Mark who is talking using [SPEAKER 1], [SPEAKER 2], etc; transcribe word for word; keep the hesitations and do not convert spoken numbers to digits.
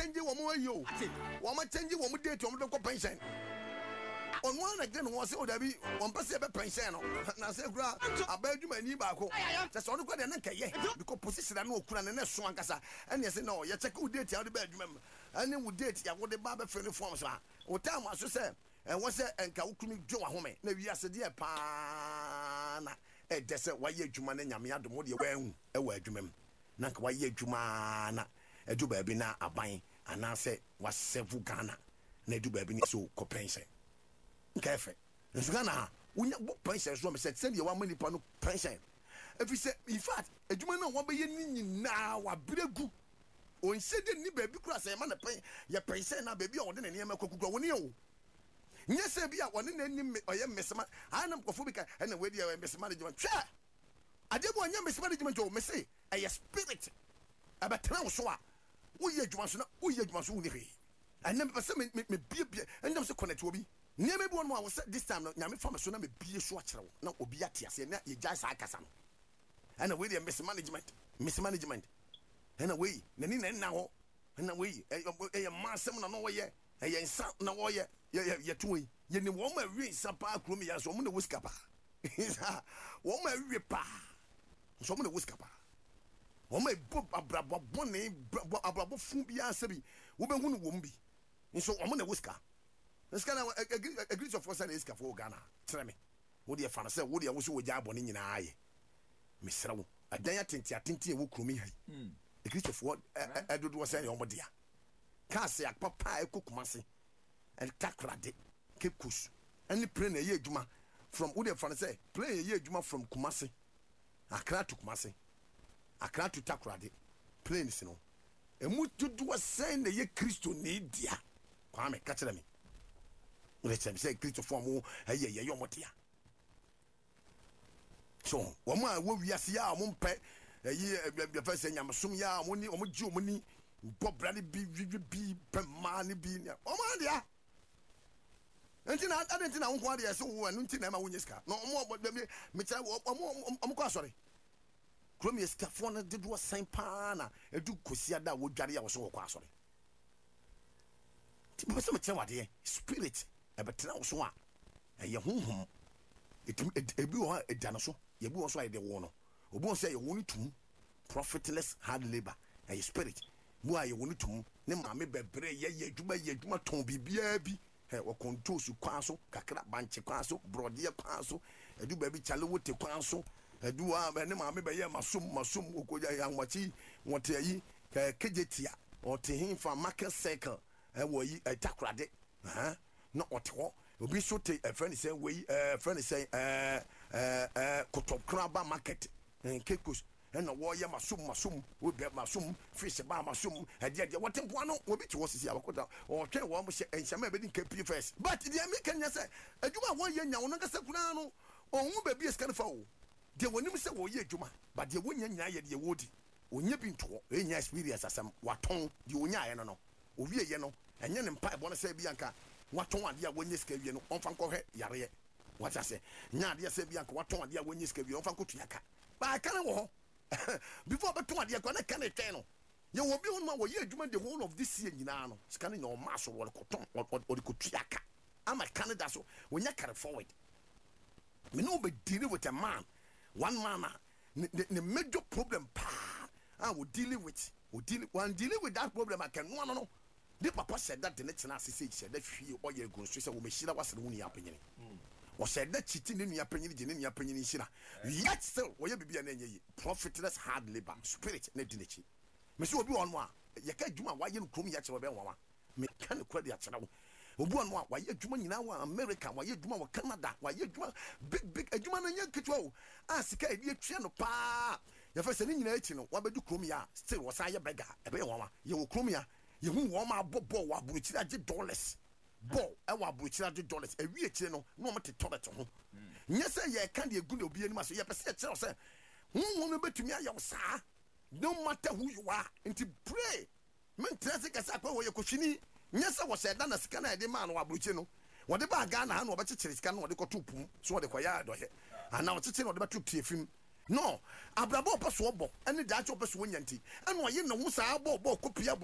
[SPEAKER 1] change wo mo ayi o wo ma change wo mo date wo mo de ko pension on one again wo say o da bi wo mpese be pension no na say kura abadwuma ni ba ko se so no ko de na nkeye because position na okura na na so ankasa ene say no ye check wo date ya wo de ba adwuma ene wo date ya wo de ba be fere form so o time aso say and what's that? And Kaukumi Joe Home, maybe yes, a dear pana, a desert, why ye Juman and Yamia, the Modi away, a word Jumem, Nank, why ye Jumana, a do baby na a buying, and I say, was several Ghana, ne do baby so compensa. Careful. It's Ghana, when you book pensions, Rome said, send you one million pound pension. If you say, in fact, a Jumana won't be now, a big good. Or instead, the baby cross a man a pay your pension, a baby or then any Cocoa when you. Yes, I be a one in any or young Miss Man. I am Cofubica and the way you are Miss Management. Chair. I did one young Miss Management, or Missy, a spirit. About town so. We yet once, we yet once only. I never said me be and also connect to me. Never one more was this time. Yami from a son be a swatcher, no obiatias, and you just like us. And away the Miss Management, Miss Management. And away, Nanina now, and away, a man, some no way. Hey, son, no way. Yeah, yeah, two. You know, woman, read some park room, yes, woman, the whisker. Woman, ripper. Some of the whisker. Woman, book a brabo bonnet, a brabo fubia sebi, woman who won't be. And so, I'm on the whisker. This kind of a great of us and is for Ghana. Tell me, what do you find? Would you also a job on in your eye? Miss Row, a day I think I think you will come here. A great of what I do was saying, oh, dear. Can't say a papa cook massy. And Takrade, Cape Kush, and the plane a year Juma from Ude Fan say, play a year Juma from Kumasi. Accra to Kumasi, Accra to Takrade, plain snow. And what to do was saying the year Christo need dear. Kwame, catch me. Let them say Christo for more a year, your motia. So, one more will be a sia, won't pay a year, the first saying, I'm assuming ya money or Jew money, Bob Bradley be be money be. Oh, my dear. Nti na adanti na nko ade so wo anu nti na ma wonyeska no mo mo me me tira mo ko asori krom yeska fo na de do san pa na edu kosia da wo dware ya wo so wo ko asori ti be so me tira wade spirit e betra wo so a e ye honhom etum ebi wo edana so ye bi wo so ayede wo no obi wo say ye wo ni tum profitless hard labor e spirit wo aye wo ni tum ne ma me bebre ye ye adwuma ye adwuma ton bibia bi he wo control su kwaso kakra banche kwaso brode kwaso edu ba bi chale wote kwaso edu a ne ma me be ye masum masum okoja yanwachi wote yi kejetia ote hin fa market circle e wo yi takrade ha no ote ho obi so te e friend say we eh friend say eh eh kotokraba market en kekus and no war masum masum we be masum fish ba masum e de de wote mpo no obi ti wo sisi abakota o twen wo mo hye enhyama be din kapi first but the american nya say adwuma wo ye nya wo no kasa kuna no ohun ba bi eskan fa wo de wonim say wo ye adwuma but de wonya nya ye de wodi onya bi nto e nya experience asam waton de onya ye no no owie ye no enye ne mpa e bo no say bi anka waton ade a wonya ska wie no onfa nkɔhwɛ yare what I say nya ade say bi anka waton ade a wonya ska wie onfa nkotu yaka ba kana wo before beto ade akwa na kana twen no ye wo bi won ma wo ye adwuma the whole of this year nyina no scan no ma so wo koton o de kotuaka ama Canada so when you carry forward me no be dealing with a man one man the major problem pa I will dealing with we dealing one dealing with that problem I can no no no the papa said that the next na say said that fie o ye go so say wo me hira wasere wo ni apanyini o said that cheating ni apanyini je ni apanyini hira yet still wo ye bibia na enye profitless hard labor spirit na dinechi me say obi won mo a ye ka djuma wa ye no krom ya che wo be nwa me kan ko de a chere wo obi won mo a wa ye djuma nyina wa America wa ye djuma wa Canada wa ye djuma big big djuma na nya ketwa wo a sika e de twa no pa ye fa se ni nyina echi no wa be du krom ya still wo sa ye bega e be nwa ye wo krom ya ye hu wo ma bobo wa buruchira age dollars bo e wa buruchira age dollars e wie echi no no mo te toilet ho nya se ye kan de egu na obi ani ma so ye pese e chere se hu wo no betumi aye wo sa no matter who you are until pray men trase kasa kwa wo ye kohwini nya se wo se da na sika na e de ma no wa buruchi no wo de ba ga na ha no wo be chekere sika no wo de ko topum so wo de ko ya do he ana wo chekere wo de ba to tiefim no abrabo opo so obo ene da acho opo so nyanti ene wo ye na wo sa abo obo ko pia